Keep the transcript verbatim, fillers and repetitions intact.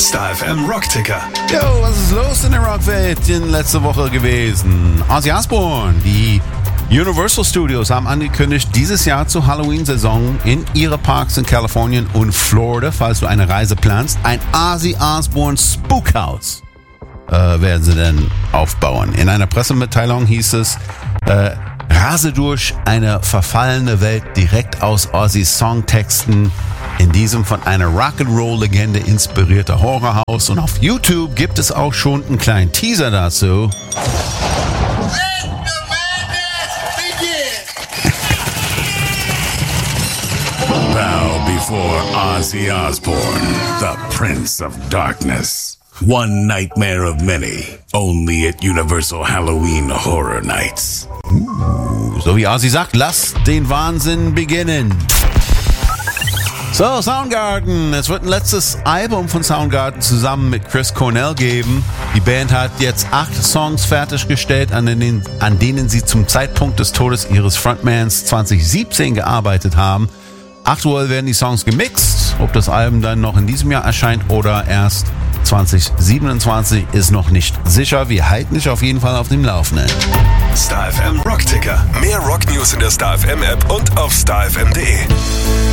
Star F M Rockticker. Jo, was ist los in der Rockwelt in letzter Woche gewesen? Ozzy Osbourne, die Universal Studios haben angekündigt, dieses Jahr zur Halloween-Saison in ihre Parks in Kalifornien und Florida, falls du eine Reise planst, ein Ozzy Osbourne Spookhouse äh, werden sie dann aufbauen. In einer Pressemitteilung hieß es, äh, rase durch eine verfallene Welt direkt aus Ozzys Songtexten, in diesem von einer Rock'n'Roll-Legende inspirierte Horrorhaus. Und auf YouTube gibt es auch schon einen kleinen Teaser dazu. Bow before Ozzy Osbourne, the Prince of Darkness. One nightmare of many, only at Universal Halloween Horror Nights. Uh, so wie Ozzy sagt, lass den Wahnsinn beginnen. So, Soundgarden. Es wird ein letztes Album von Soundgarden zusammen mit Chris Cornell geben. Die Band hat jetzt acht Songs fertiggestellt, an denen, an denen sie zum Zeitpunkt des Todes ihres Frontmans zwanzig siebzehn gearbeitet haben. Aktuell werden die Songs gemixt. Ob das Album dann noch in diesem Jahr erscheint oder erst zwanzig siebenundzwanzig ist noch nicht sicher. Wir halten dich auf jeden Fall auf dem Laufenden. Star F M Rockticker. Mehr Rock-News in der Star F M App und auf star f m punkt d e.